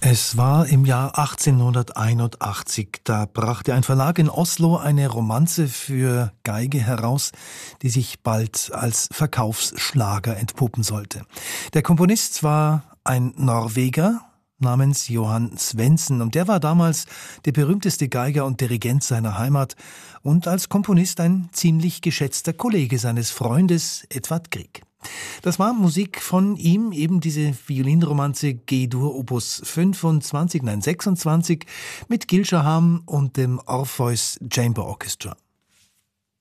Es war im Jahr 1881, da brachte ein Verlag in Oslo eine Romanze für Geige heraus, die sich bald als Verkaufsschlager entpuppen sollte. Der Komponist war ein Norweger namens Johan Svendsen und der war damals der berühmteste Geiger und Dirigent seiner Heimat und als Komponist ein ziemlich geschätzter Kollege seines Freundes Edvard Grieg. Das war Musik von ihm, eben diese Violinromanze G-Dur Opus 26 mit Gil Shaham und dem Orpheus Chamber Orchestra.